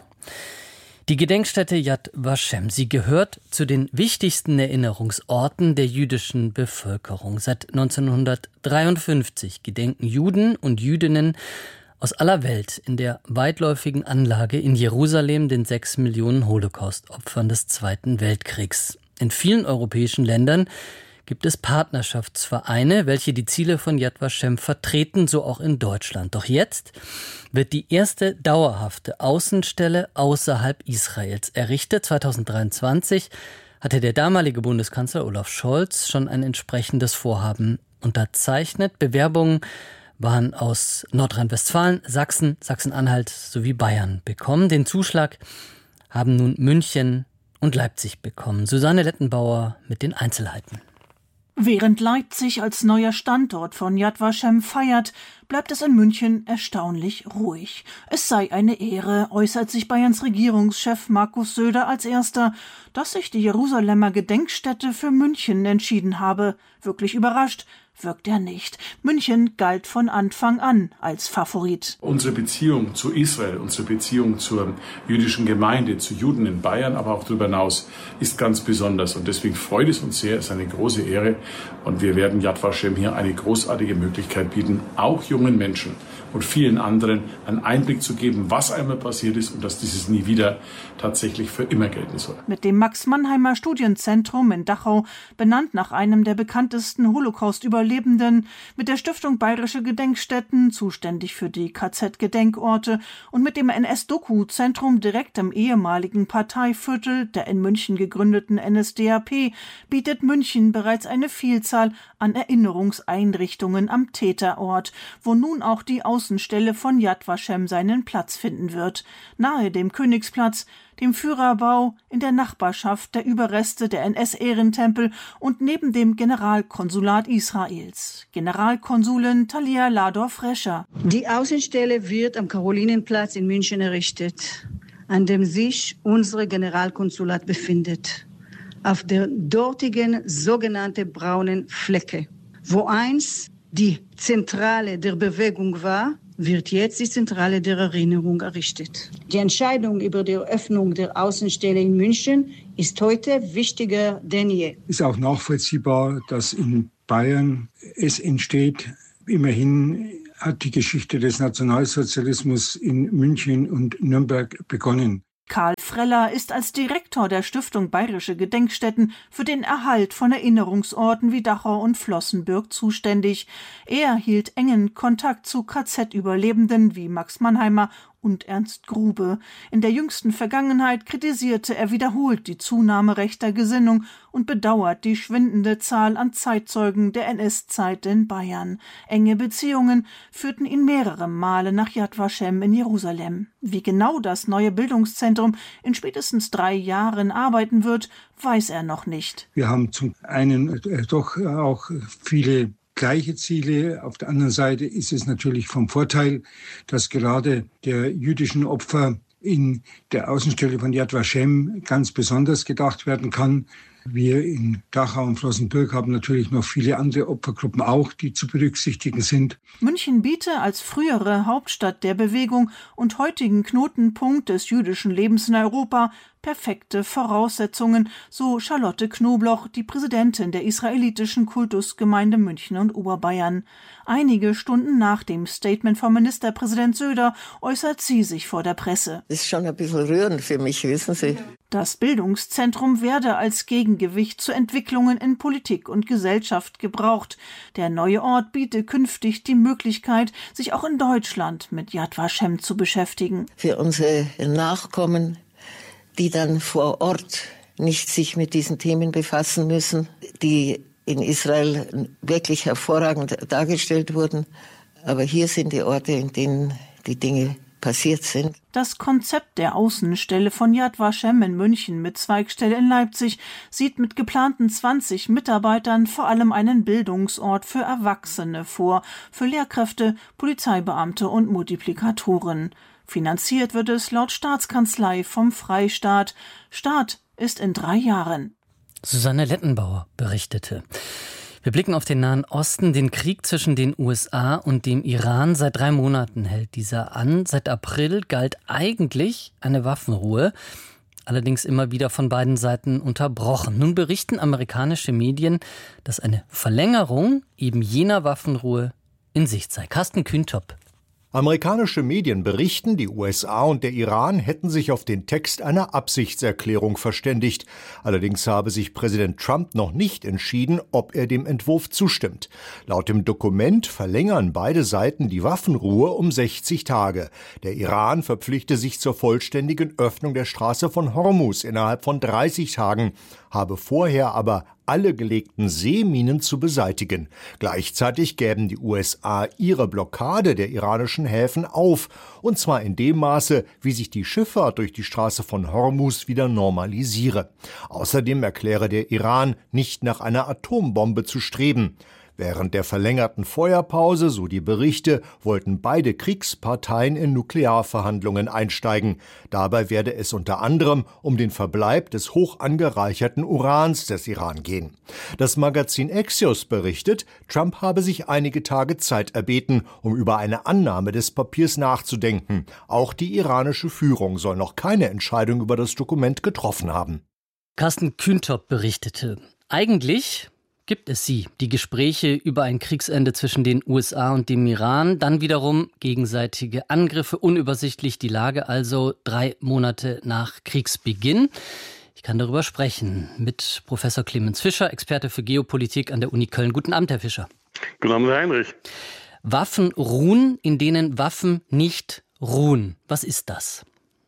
T: Die Gedenkstätte Yad Vashem, sie gehört zu den wichtigsten Erinnerungsorten der jüdischen Bevölkerung. Seit neunzehnhundertdreiundfünfzig gedenken Juden und Jüdinnen aus aller Welt in der weitläufigen Anlage in Jerusalem den sechs Millionen Holocaust-Opfern des Zweiten Weltkriegs. In vielen europäischen Ländern gibt es Partnerschaftsvereine, welche die Ziele von Yad Vashem vertreten, so auch in Deutschland. Doch jetzt wird die erste dauerhafte Außenstelle außerhalb Israels errichtet. zweitausenddreiundzwanzig hatte der damalige Bundeskanzler Olaf Scholz schon ein entsprechendes Vorhaben unterzeichnet. Bewerbungen waren aus Nordrhein-Westfalen, Sachsen, Sachsen-Anhalt sowie Bayern bekommen. Den Zuschlag haben nun München und Leipzig bekommen. Susanne Lettenbauer mit den Einzelheiten.
U: Während Leipzig als neuer Standort von Yad Vashem feiert, bleibt es in München erstaunlich ruhig. Es sei eine Ehre, äußert sich Bayerns Regierungschef Markus Söder als erster, dass sich die Jerusalemer Gedenkstätte für München entschieden habe. Wirklich überrascht wirkt er nicht. München galt von Anfang an als Favorit.
A: Unsere Beziehung zu Israel, unsere Beziehung zur jüdischen Gemeinde, zu Juden in Bayern, aber auch darüber hinaus, ist ganz besonders. Und deswegen freut es uns sehr, es ist eine große Ehre. Und wir werden Yad Vashem hier eine großartige Möglichkeit bieten, auch jungen Menschen und vielen anderen einen Einblick zu geben, was einmal passiert ist und dass dieses nie wieder tatsächlich für immer gelten soll.
U: Mit dem Max-Mannheimer Studienzentrum in Dachau, benannt nach einem der bekanntesten Holocaust-Überlebenden, mit der Stiftung Bayerische Gedenkstätten, zuständig für die K Z-Gedenkorte, und mit dem N S-Doku-Zentrum direkt im ehemaligen Parteiviertel der in München gegründeten N S D A P, bietet München bereits eine Vielzahl an Erinnerungseinrichtungen am Täterort, wo nun auch die Außenstelle von Yad Vashem seinen Platz finden wird. Nahe dem Königsplatz, dem Führerbau, in der Nachbarschaft der Überreste der N S-Ehrentempel und neben dem Generalkonsulat Israels. Generalkonsulin Talia Lador-Frescher.
V: Die Außenstelle wird am Karolinenplatz in München errichtet, an dem sich unser Generalkonsulat befindet. Auf der dortigen sogenannten braunen Flecke. Wo einst die Zentrale der Bewegung war, wird jetzt die Zentrale der Erinnerung errichtet. Die Entscheidung über die Eröffnung der Außenstelle in München ist heute wichtiger denn je.
W: Es ist auch nachvollziehbar, dass in Bayern es entsteht. Immerhin hat die Geschichte des Nationalsozialismus in München und Nürnberg begonnen.
U: Karl Freller ist als Direktor der Stiftung Bayerische Gedenkstätten für den Erhalt von Erinnerungsorten wie Dachau und Flossenbürg zuständig. Er hielt engen Kontakt zu K Z-Überlebenden wie Max Mannheimer und Ernst Grube. In der jüngsten Vergangenheit kritisierte er wiederholt die Zunahme rechter Gesinnung und bedauert die schwindende Zahl an Zeitzeugen der N S-Zeit in Bayern. Enge Beziehungen führten ihn mehrere Male nach Yad Vashem in Jerusalem. Wie genau das neue Bildungszentrum in spätestens drei Jahren arbeiten wird, weiß er noch nicht.
W: Wir haben zum einen äh, doch auch viele gleiche Ziele. Auf der anderen Seite ist es natürlich vom Vorteil, dass gerade der jüdischen Opfer in der Außenstelle von Yad Vashem ganz besonders gedacht werden kann. Wir in Dachau und Flossenbürg haben natürlich noch viele andere Opfergruppen auch, die zu berücksichtigen sind.
U: München biete als frühere Hauptstadt der Bewegung und heutigen Knotenpunkt des jüdischen Lebens in Europa perfekte Voraussetzungen, so Charlotte Knobloch, die Präsidentin der israelitischen Kultusgemeinde München und Oberbayern. Einige Stunden nach dem Statement von Ministerpräsident Söder äußert sie sich vor der Presse.
X: Das ist schon ein bisschen rührend für mich, wissen Sie.
U: Das Bildungszentrum werde als Gegengewicht zu Entwicklungen in Politik und Gesellschaft gebraucht. Der neue Ort biete künftig die Möglichkeit, sich auch in Deutschland mit Yad Vashem zu beschäftigen.
X: Für unsere Nachkommen, die dann vor Ort nicht sich mit diesen Themen befassen müssen, die in Israel wirklich hervorragend dargestellt wurden. Aber hier sind die Orte, in denen die Dinge passiert sind.
U: Das Konzept der Außenstelle von Yad Vashem in München mit Zweigstelle in Leipzig sieht mit geplanten zwanzig Mitarbeitern vor allem einen Bildungsort für Erwachsene vor, für Lehrkräfte, Polizeibeamte und Multiplikatoren. Finanziert wird es laut Staatskanzlei vom Freistaat. Start ist in drei Jahren.
T: Susanne Lettenbauer berichtete. Wir blicken auf den Nahen Osten, den Krieg zwischen den U S A und dem Iran. Seit drei Monaten hält dieser an. Seit April galt eigentlich eine Waffenruhe, allerdings immer wieder von beiden Seiten unterbrochen. Nun berichten amerikanische Medien, dass eine Verlängerung eben jener Waffenruhe in Sicht sei. Carsten Kühntop.
Y: Amerikanische Medien berichten, die U S A und der Iran hätten sich auf den Text einer Absichtserklärung verständigt. Allerdings habe sich Präsident Trump noch nicht entschieden, ob er dem Entwurf zustimmt. Laut dem Dokument verlängern beide Seiten die Waffenruhe um sechzig Tage. Der Iran verpflichte sich zur vollständigen Öffnung der Straße von Hormuz innerhalb von dreißig Tagen, habe vorher aber alle gelegten Seeminen zu beseitigen. Gleichzeitig gäben die U S A ihre Blockade der iranischen Häfen auf, und zwar in dem Maße, wie sich die Schifffahrt durch die Straße von Hormuz wieder normalisiere. Außerdem erkläre der Iran, nicht nach einer Atombombe zu streben. Während der verlängerten Feuerpause, so die Berichte, wollten beide Kriegsparteien in Nuklearverhandlungen einsteigen. Dabei werde es unter anderem um den Verbleib des hoch angereicherten Urans des Iran gehen. Das Magazin Axios berichtet, Trump habe sich einige Tage Zeit erbeten, um über eine Annahme des Papiers nachzudenken. Auch die iranische Führung soll noch keine Entscheidung über das Dokument getroffen haben.
T: Carsten Kühntop berichtete, eigentlich gibt es sie, die Gespräche über ein Kriegsende zwischen den U S A und dem Iran, dann wiederum gegenseitige Angriffe, unübersichtlich die Lage also drei Monate nach Kriegsbeginn. Ich kann darüber sprechen mit Professor Clemens Fischer, Experte für Geopolitik an der Uni Köln. Guten Abend, Herr Fischer.
C: Guten Abend, Herr Heinrich.
T: Waffen ruhen, in denen Waffen nicht ruhen. Was ist das?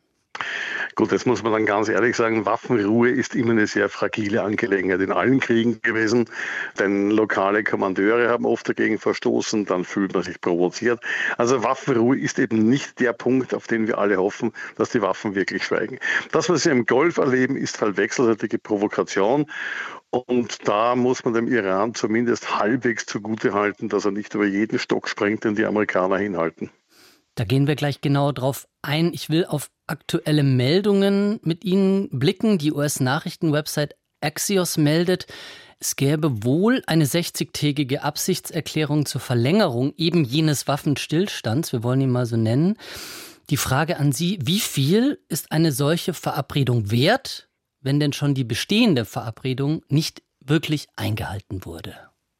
C: Gut, jetzt muss man dann ganz ehrlich sagen, Waffenruhe ist immer eine sehr fragile Angelegenheit in allen Kriegen gewesen, denn lokale Kommandeure haben oft dagegen verstoßen, dann fühlt man sich provoziert. Also Waffenruhe ist eben nicht der Punkt, auf den wir alle hoffen, dass die Waffen wirklich schweigen. Das, was wir im Golf erleben, ist halt wechselseitige Provokation. Und da muss man dem Iran zumindest halbwegs zugutehalten, dass er nicht über jeden Stock springt, den die Amerikaner hinhalten.
T: Da gehen wir gleich genau drauf ein. Ich will auf aktuelle Meldungen mit Ihnen blicken. Die U S-Nachrichtenwebsite Axios meldet, es gäbe wohl eine sechzigtägige Absichtserklärung zur Verlängerung eben jenes Waffenstillstands. Wir wollen ihn mal so nennen. Die Frage an Sie, wie viel ist eine solche Verabredung wert, wenn denn schon die bestehende Verabredung nicht wirklich eingehalten wurde?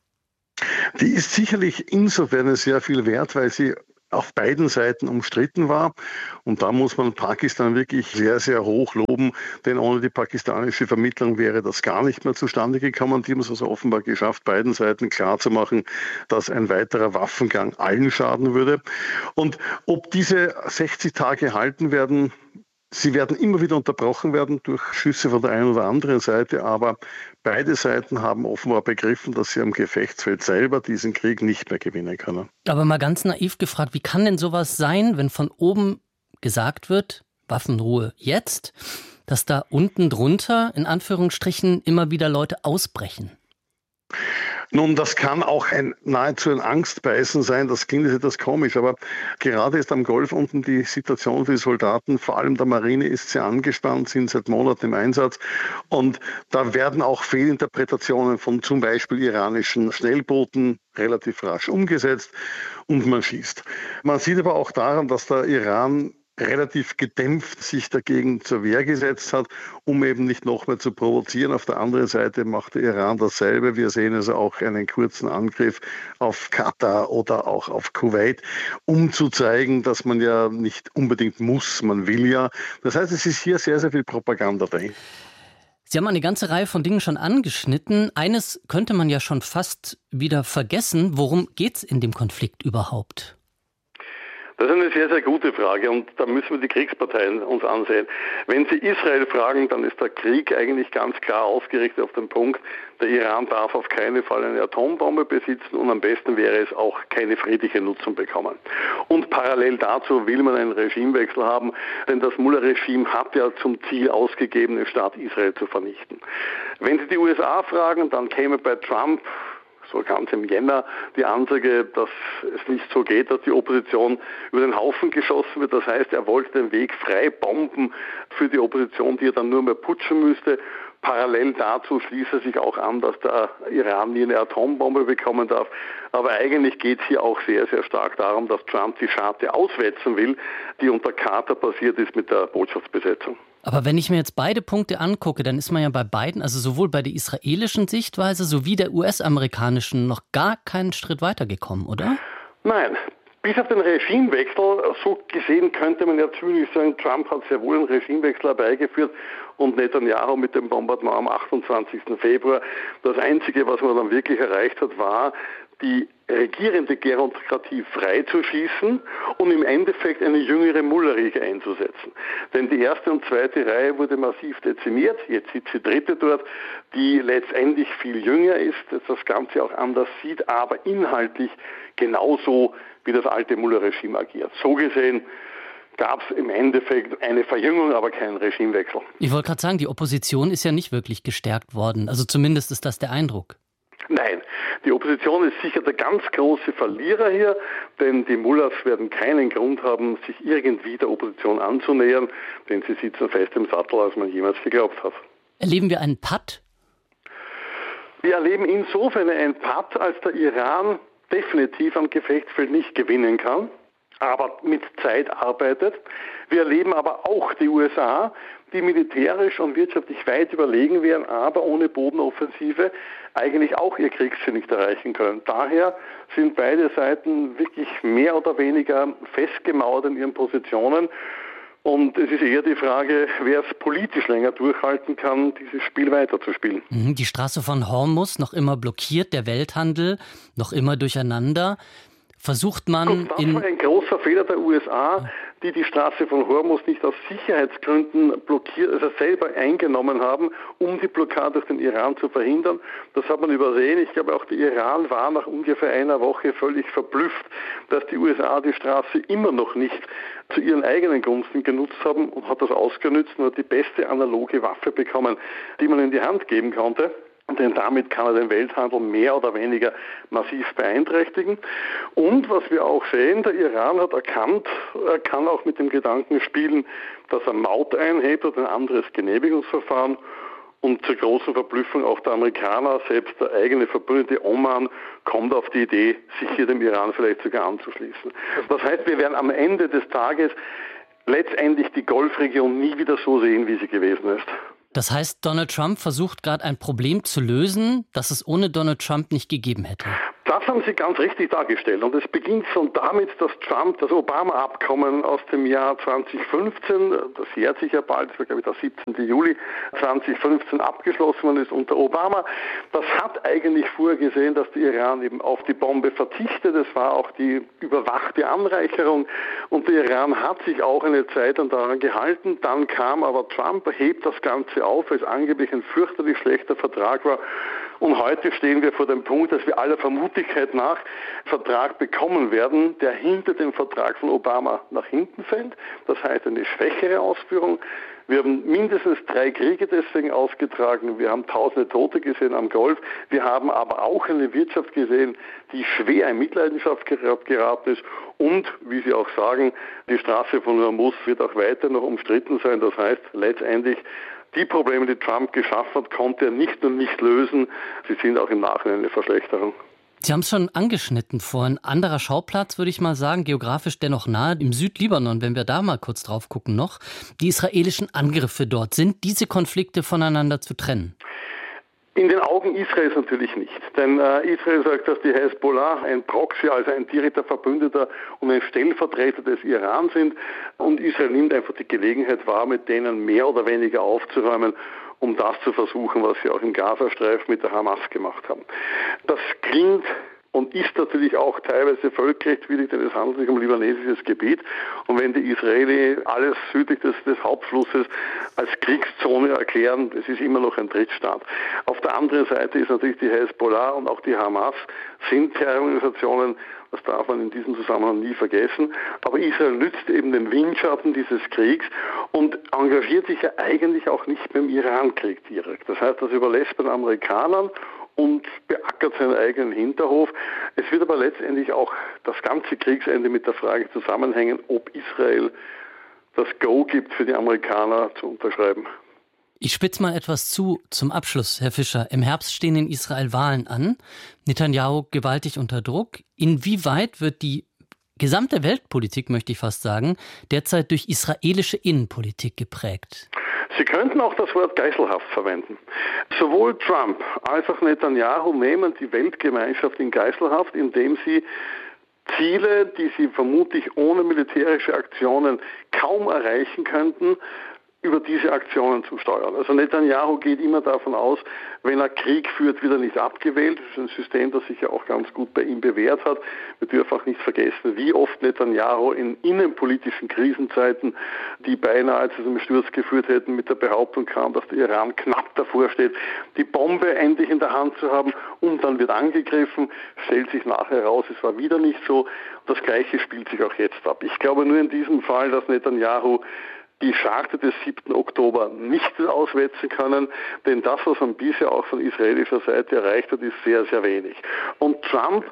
C: Die ist sicherlich insofern sehr viel wert, weil sie auf beiden Seiten umstritten war. Und da muss man Pakistan wirklich sehr, sehr hoch loben, denn ohne die pakistanische Vermittlung wäre das gar nicht mehr zustande gekommen. Die haben es also offenbar geschafft, beiden Seiten klarzumachen, dass ein weiterer Waffengang allen schaden würde. Und ob diese sechzig Tage halten werden, sie werden immer wieder unterbrochen werden durch Schüsse von der einen oder anderen Seite, aber beide Seiten haben offenbar begriffen, dass sie am Gefechtsfeld selber diesen Krieg nicht mehr gewinnen können.
T: Aber mal ganz naiv gefragt, wie kann denn sowas sein, wenn von oben gesagt wird, Waffenruhe jetzt, dass da unten drunter, in Anführungsstrichen, immer wieder Leute ausbrechen?
C: Nun, das kann auch ein nahezu ein Angstbeißen sein, das klingt jetzt etwas komisch, aber gerade ist am Golf unten die Situation für die Soldaten, vor allem der Marine, ist sehr angespannt, sind seit Monaten im Einsatz und da werden auch Fehlinterpretationen von zum Beispiel iranischen Schnellbooten relativ rasch umgesetzt und man schießt. Man sieht aber auch daran, dass der Iran relativ gedämpft sich dagegen zur Wehr gesetzt hat, um eben nicht noch mehr zu provozieren. Auf der anderen Seite macht der Iran dasselbe. Wir sehen also auch einen kurzen Angriff auf Katar oder auch auf Kuwait, um zu zeigen, dass man ja nicht unbedingt muss, man will ja. Das heißt, es ist hier sehr, sehr viel Propaganda dahin.
T: Sie haben eine ganze Reihe von Dingen schon angeschnitten. Eines könnte man ja schon fast wieder vergessen. Worum geht es in dem Konflikt überhaupt?
C: Das ist eine sehr, sehr gute Frage und da müssen wir die Kriegsparteien uns ansehen. Wenn Sie Israel fragen, dann ist der Krieg eigentlich ganz klar ausgerichtet auf den Punkt, der Iran darf auf keinen Fall eine Atombombe besitzen und am besten wäre es auch keine friedliche Nutzung bekommen. Und parallel dazu will man einen Regimewechsel haben, denn das Mullah-Regime hat ja zum Ziel ausgegeben, den Staat Israel zu vernichten. Wenn Sie die U S A fragen, dann käme bei Trump so ganz im Jänner die Ansage, dass es nicht so geht, dass die Opposition über den Haufen geschossen wird. Das heißt, er wollte den Weg frei bomben für die Opposition, die er dann nur mehr putschen müsste. Parallel dazu schließt er sich auch an, dass der Iran nie eine Atombombe bekommen darf. Aber eigentlich geht es hier auch sehr, sehr stark darum, dass Trump die Scharte auswetzen will, die unter Carter passiert ist mit der Botschaftsbesetzung.
T: Aber wenn ich mir jetzt beide Punkte angucke, dann ist man ja bei beiden, also sowohl bei der israelischen Sichtweise sowie der U S-amerikanischen, noch gar keinen Schritt weitergekommen, oder?
C: Nein. Bis auf den Regimewechsel, so gesehen könnte man ja zynisch sagen, Trump hat sehr wohl einen Regimewechsel herbeigeführt und Netanyahu mit dem Bombardement am achtundzwanzigsten Februar. Das Einzige, was man dann wirklich erreicht hat, war, die regierende Gerontokratie freizuschießen und im Endeffekt eine jüngere Mullah-Riege einzusetzen. Denn die erste und zweite Reihe wurde massiv dezimiert, jetzt sitzt die dritte dort, die letztendlich viel jünger ist, das Ganze auch anders sieht, aber inhaltlich genauso wie das alte Mullah-Regime agiert. So gesehen gab es im Endeffekt eine Verjüngung, aber keinen Regimewechsel.
T: Ich wollte gerade sagen, die Opposition ist ja nicht wirklich gestärkt worden, also zumindest ist das der Eindruck.
C: Nein, die Opposition ist sicher der ganz große Verlierer hier, denn die Mullahs werden keinen Grund haben, sich irgendwie der Opposition anzunähern, denn sie sitzen fest im Sattel, als man jemals geglaubt hat.
T: Erleben wir einen Patt?
C: Wir erleben insofern einen Patt, als der Iran definitiv am Gefechtsfeld nicht gewinnen kann, aber mit Zeit arbeitet. Wir erleben aber auch die U S A, die militärisch und wirtschaftlich weit überlegen wären, aber ohne Bodenoffensive eigentlich auch ihr Kriegsziel nicht erreichen können. Daher sind beide Seiten wirklich mehr oder weniger festgemauert in ihren Positionen. Und es ist eher die Frage, wer es politisch länger durchhalten kann, dieses Spiel weiterzuspielen.
T: Die Straße von Hormuz noch immer blockiert, der Welthandel noch immer durcheinander. Versucht man
C: Gut, das
T: in...
C: war ein großer Fehler der U S A, die die Straße von Hormuz nicht aus Sicherheitsgründen blockiert, also selber eingenommen haben, um die Blockade durch den Iran zu verhindern. Das hat man übersehen. Ich glaube, auch der Iran war nach ungefähr einer Woche völlig verblüfft, dass die U S A die Straße immer noch nicht zu ihren eigenen Gunsten genutzt haben und hat das ausgenutzt und hat die beste analoge Waffe bekommen, die man in die Hand geben konnte. Denn damit kann er den Welthandel mehr oder weniger massiv beeinträchtigen. Und was wir auch sehen, der Iran hat erkannt, er kann auch mit dem Gedanken spielen, dass er Maut einhebt oder ein anderes Genehmigungsverfahren. Und zur großen Verblüffung auch der Amerikaner, selbst der eigene Verbündete Oman, kommt auf die Idee, sich hier dem Iran vielleicht sogar anzuschließen. Das heißt, wir werden am Ende des Tages letztendlich die Golfregion nie wieder so sehen, wie sie gewesen ist.
T: Das heißt, Donald Trump versucht gerade ein Problem zu lösen, das es ohne Donald Trump nicht gegeben hätte.
C: Das haben Sie ganz richtig dargestellt. Und es beginnt schon damit, dass Trump das Obama-Abkommen aus dem Jahr zweitausendfünfzehn, das jährt sich ja bald, das war glaube ich der siebzehnte Juli zweitausendfünfzehn abgeschlossen worden ist unter Obama. Das hat eigentlich vorgesehen, dass der Iran eben auf die Bombe verzichtet. Es war auch die überwachte Anreicherung. Und der Iran hat sich auch eine Zeit lang daran gehalten. Dann kam aber Trump, hebt das Ganze auf, weil es angeblich ein fürchterlich schlechter Vertrag war. Und heute stehen wir vor dem Punkt, dass wir aller Vermutlichkeit nach Vertrag bekommen werden, der hinter dem Vertrag von Obama nach hinten fällt. Das heißt eine schwächere Ausführung. Wir haben mindestens drei Kriege deswegen ausgetragen. Wir haben tausende Tote gesehen am Golf. Wir haben aber auch eine Wirtschaft gesehen, die schwer in Mitleidenschaft geraten ist. Und, wie Sie auch sagen, die Straße von Hormuz wird auch weiter noch umstritten sein. Das heißt, letztendlich die Probleme, die Trump geschaffen hat, konnte er nicht und nicht lösen. Sie sind auch im Nachhinein eine Verschlechterung.
T: Sie haben es schon angeschnitten vorhin. Anderer Schauplatz, würde ich mal sagen, geografisch dennoch nahe, im Südlibanon, wenn wir da mal kurz drauf gucken noch. Die israelischen Angriffe dort, sind diese Konflikte voneinander zu trennen?
C: In den Augen Israels natürlich nicht. Denn äh, Israel sagt, dass die Hezbollah ein Proxy, also ein direkter Verbündeter und ein Stellvertreter des Iran sind. Und Israel nimmt einfach die Gelegenheit wahr, mit denen mehr oder weniger aufzuräumen, um das zu versuchen, was sie auch im Gazastreifen mit der Hamas gemacht haben. Das klingt und ist natürlich auch teilweise völkerrechtswidrig, denn es handelt sich um libanesisches Gebiet. Und wenn die Israelis alles südlich des, des Hauptflusses als Kriegszone erklären, es ist immer noch ein Drittstaat. Auf der anderen Seite ist natürlich die Hezbollah und auch die Hamas sind Terrororganisationen, das darf man in diesem Zusammenhang nie vergessen. Aber Israel nützt eben den Windschatten dieses Kriegs und engagiert sich ja eigentlich auch nicht beim Iran-Krieg direkt. Das heißt, das überlässt man Amerikanern und beackert seinen eigenen Hinterhof. Es wird aber letztendlich auch das ganze Kriegsende mit der Frage zusammenhängen, ob Israel das Go gibt für die Amerikaner zu unterschreiben.
T: Ich spitze mal etwas zu zum Abschluss, Herr Fischer. Im Herbst stehen in Israel Wahlen an. Netanyahu gewaltig unter Druck. Inwieweit wird die gesamte Weltpolitik, möchte ich fast sagen, derzeit durch israelische Innenpolitik geprägt?
C: Sie könnten auch das Wort Geiselhaft verwenden. Sowohl Trump als auch Netanyahu nehmen die Weltgemeinschaft in Geiselhaft, indem sie Ziele, die sie vermutlich ohne militärische Aktionen kaum erreichen könnten, über diese Aktionen zu steuern. Also Netanyahu geht immer davon aus, wenn er Krieg führt, wird er nicht abgewählt. Das ist ein System, das sich ja auch ganz gut bei ihm bewährt hat. Wir dürfen auch nicht vergessen, wie oft Netanyahu in innenpolitischen Krisenzeiten, die beinahe zu einem Sturz geführt hätten, mit der Behauptung kam, dass der Iran knapp davor steht, die Bombe endlich in der Hand zu haben und dann wird angegriffen. Stellt sich nachher heraus, es war wieder nicht so. Das Gleiche spielt sich auch jetzt ab. Ich glaube nur in diesem Fall, dass Netanyahu die Scharte des siebten Oktober nicht auswetzen können, denn das, was man bisher auch von israelischer Seite erreicht hat, ist sehr, sehr wenig. Und Trump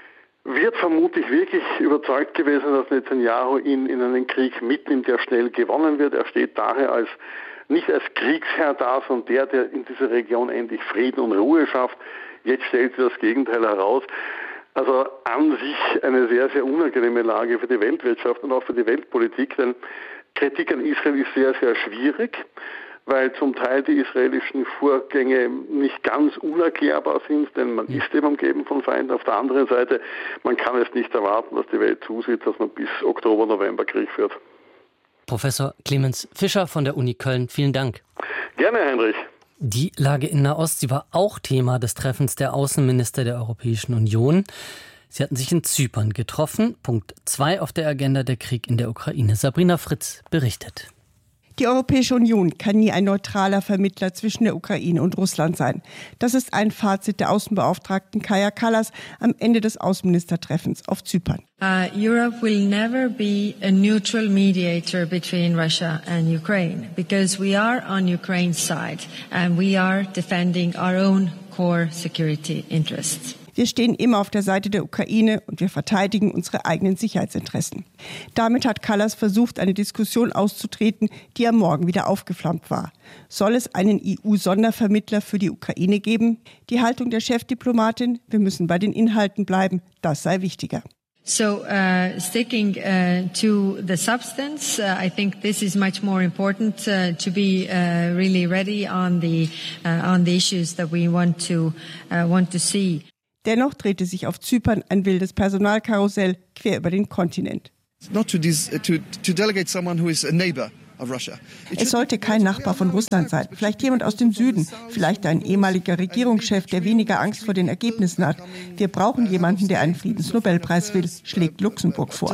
C: wird vermutlich wirklich überzeugt gewesen, dass Netanyahu ihn in einen Krieg mitnimmt, der schnell gewonnen wird. Er steht daher als nicht als Kriegsherr da, sondern der, der in dieser Region endlich Frieden und Ruhe schafft. Jetzt stellt sich das Gegenteil heraus. Also an sich eine sehr, sehr unangenehme Lage für die Weltwirtschaft und auch für die Weltpolitik, denn Kritik an Israel ist sehr, sehr schwierig, weil zum Teil die israelischen Vorgänge nicht ganz unerklärbar sind, denn man ist eben umgeben von Feinden. Auf der anderen Seite, man kann es nicht erwarten, dass die Welt zusieht, dass man bis Oktober, November Krieg führt.
T: Professor Clemens Fischer von der Uni Köln, vielen Dank.
C: Gerne, Heinrich.
T: Die Lage in Nahost, sie war auch Thema des Treffens der Außenminister der Europäischen Union. Sie hatten sich in Zypern getroffen. Punkt zwei auf der Agenda, der Krieg in der Ukraine. Sabrina Fritz berichtet.
D: Die Europäische Union kann nie ein neutraler Vermittler zwischen der Ukraine und Russland sein. Das ist ein Fazit der Außenbeauftragten Kaja Kallas am Ende des Außenministertreffens auf Zypern.
E: Uh, Europe will never be a neutral mediator between Russia and Ukraine because we are on Ukraine's side and we are defending our own core security interests.
D: Wir stehen immer auf der Seite der Ukraine und wir verteidigen unsere eigenen Sicherheitsinteressen. Damit hat Kallas versucht, eine Diskussion auszutreten, die am Morgen wieder aufgeflammt war. Soll es einen E U-Sondervermittler für die Ukraine geben? Die Haltung der Chefdiplomatin, wir müssen bei den Inhalten bleiben, das sei wichtiger.
E: So, uh, sticking uh, to the substance, uh, I think this is much more important uh, to be uh, really ready on the uh, on the issues that we want to uh, want to see.
D: Dennoch drehte sich auf Zypern ein wildes Personalkarussell quer über den Kontinent.
F: Not to, dis, to, to delegate someone who is a neighbor of Russia.
D: Es sollte kein Nachbar von Russland sein, vielleicht jemand aus dem Süden, vielleicht ein ehemaliger Regierungschef, der weniger Angst vor den Ergebnissen hat. Wir brauchen jemanden, der einen Friedensnobelpreis will, schlägt Luxemburg vor.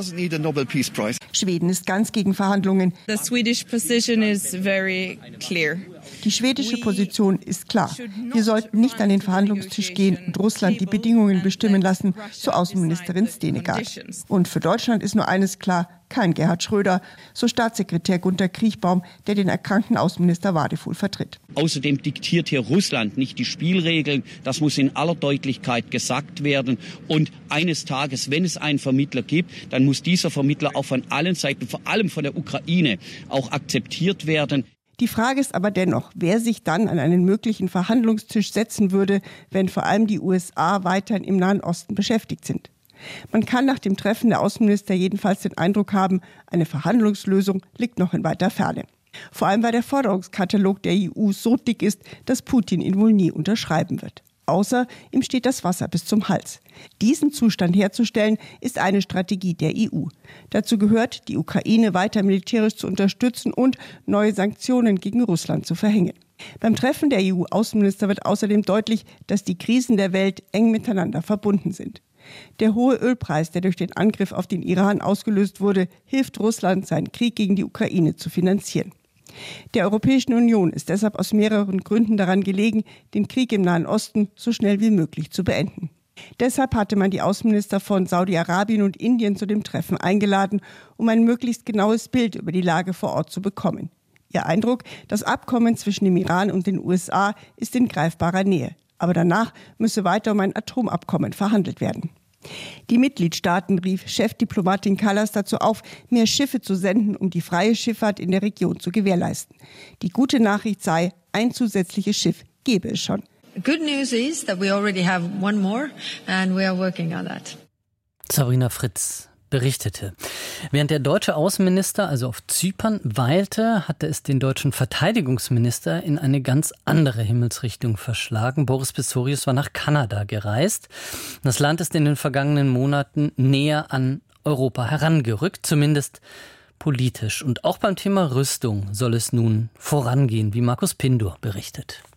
D: Schweden ist ganz gegen Verhandlungen.
H: The Swedish position is very clear.
D: Die schwedische Position ist klar. Wir sollten nicht an den Verhandlungstisch gehen und Russland die Bedingungen bestimmen lassen, so Außenministerin Stenegard. Und für Deutschland ist nur eines klar, kein Gerhard Schröder, so Staatssekretär Gunter Kriechbaum, der den erkrankten Außenminister Wadefuhl vertritt.
I: Außerdem diktiert hier Russland nicht die Spielregeln. Das muss in aller Deutlichkeit gesagt werden. Und eines Tages, wenn es einen Vermittler gibt, dann muss dieser Vermittler auch von allen Seiten, vor allem von der Ukraine, auch akzeptiert werden.
D: Die Frage ist aber dennoch, wer sich dann an einen möglichen Verhandlungstisch setzen würde, wenn vor allem die U S A weiterhin im Nahen Osten beschäftigt sind. Man kann nach dem Treffen der Außenminister jedenfalls den Eindruck haben, eine Verhandlungslösung liegt noch in weiter Ferne. Vor allem weil der Forderungskatalog der E U so dick ist, dass Putin ihn wohl nie unterschreiben wird. Außer ihm steht das Wasser bis zum Hals. Diesen Zustand herzustellen, ist eine Strategie der E U. Dazu gehört, die Ukraine weiter militärisch zu unterstützen und neue Sanktionen gegen Russland zu verhängen. Beim Treffen der E U-Außenminister wird außerdem deutlich, dass die Krisen der Welt eng miteinander verbunden sind. Der hohe Ölpreis, der durch den Angriff auf den Iran ausgelöst wurde, hilft Russland, seinen Krieg gegen die Ukraine zu finanzieren. Der Europäischen Union ist deshalb aus mehreren Gründen daran gelegen, den Krieg im Nahen Osten so schnell wie möglich zu beenden. Deshalb hatte man die Außenminister von Saudi-Arabien und Indien zu dem Treffen eingeladen, um ein möglichst genaues Bild über die Lage vor Ort zu bekommen. Ihr Eindruck, das Abkommen zwischen dem Iran und den U S A ist in greifbarer Nähe. Aber danach müsse weiter um ein Atomabkommen verhandelt werden. Die Mitgliedstaaten rief Chefdiplomatin Kallas dazu auf, mehr Schiffe zu senden, um die freie Schifffahrt in der Region zu gewährleisten. Die gute Nachricht sei, ein zusätzliches Schiff gebe es schon.
E: Good news is that we already have one more and we are working on that.
T: Sabrina Fritz berichtete. Während der deutsche Außenminister also auf Zypern weilte, hatte es den deutschen Verteidigungsminister in eine ganz andere Himmelsrichtung verschlagen. Boris Pistorius war nach Kanada gereist. Das Land ist in den vergangenen Monaten näher an Europa herangerückt, zumindest politisch. Und auch beim Thema Rüstung soll es nun vorangehen, wie Markus Pindur berichtet.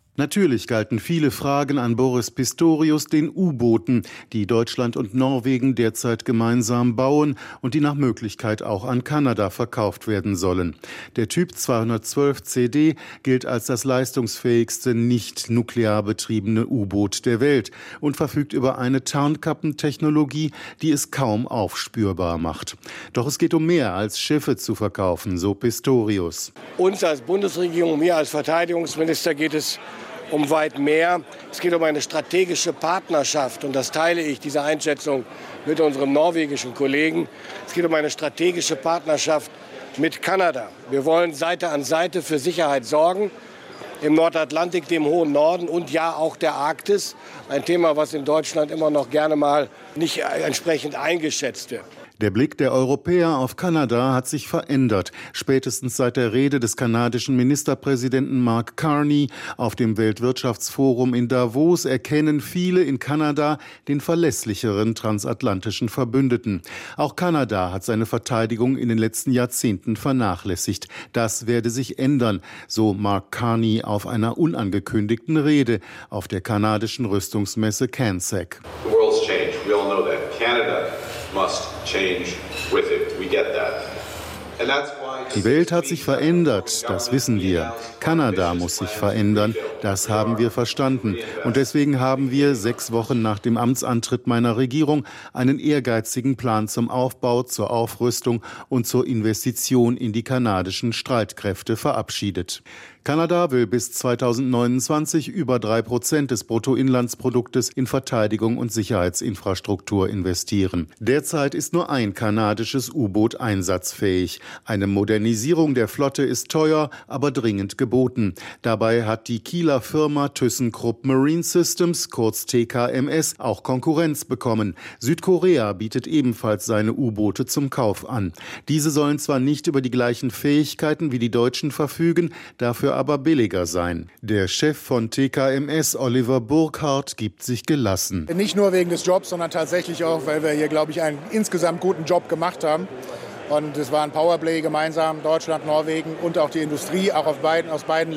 J: Natürlich galten viele Fragen an Boris Pistorius den U-Booten, die Deutschland und Norwegen derzeit gemeinsam bauen und die nach Möglichkeit auch an Kanada verkauft werden sollen. Der Typ zweihundertzwölf C D gilt als das leistungsfähigste nicht nuklear betriebene U-Boot der Welt und verfügt über eine Tarnkappentechnologie, die es kaum aufspürbar macht. Doch es geht um mehr als Schiffe zu verkaufen, so Pistorius.
K: Uns als Bundesregierung, mir als Verteidigungsminister geht es um weit mehr. Es geht um eine strategische Partnerschaft und das teile ich, diese Einschätzung, mit unserem norwegischen Kollegen. Es geht um eine strategische Partnerschaft mit Kanada. Wir wollen Seite an Seite für Sicherheit sorgen im Nordatlantik, dem hohen Norden und ja auch der Arktis. Ein Thema, was in Deutschland immer noch gerne mal nicht entsprechend eingeschätzt wird.
J: Der Blick der Europäer auf Kanada hat sich verändert. Spätestens seit der Rede des kanadischen Ministerpräsidenten Mark Carney auf dem Weltwirtschaftsforum in Davos erkennen viele in Kanada den verlässlicheren transatlantischen Verbündeten. Auch Kanada hat seine Verteidigung in den letzten Jahrzehnten vernachlässigt. Das werde sich ändern, so Mark Carney auf einer unangekündigten Rede auf der kanadischen Rüstungsmesse CANSEC.
L: The world's changed. We all know that. Canada must change with it. We get that. And that's why
J: Die Welt hat sich verändert, das wissen wir. Kanada muss sich verändern, das haben wir verstanden. Und deswegen haben wir sechs Wochen nach dem Amtsantritt meiner Regierung einen ehrgeizigen Plan zum Aufbau, zur Aufrüstung und zur Investition in die kanadischen Streitkräfte verabschiedet. Kanada will bis zweitausendneunundzwanzig über drei Prozent des Bruttoinlandsproduktes in Verteidigung und Sicherheitsinfrastruktur investieren. Derzeit ist nur ein kanadisches U-Boot einsatzfähig. Eine Modernisierung der Flotte ist teuer, aber dringend geboten. Dabei hat die Kieler Firma ThyssenKrupp Marine Systems, kurz T K M S, auch Konkurrenz bekommen. Südkorea bietet ebenfalls seine U-Boote zum Kauf an. Diese sollen zwar nicht über die gleichen Fähigkeiten wie die deutschen verfügen, dafür aber billiger sein. Der Chef von T K M S, Oliver Burkhardt, gibt sich gelassen.
M: Nicht nur wegen des Jobs, sondern tatsächlich auch, weil wir hier, glaube ich, einen insgesamt guten Job gemacht haben. Und es war ein Powerplay gemeinsam, Deutschland, Norwegen und auch die Industrie, auch auf beiden, aus beiden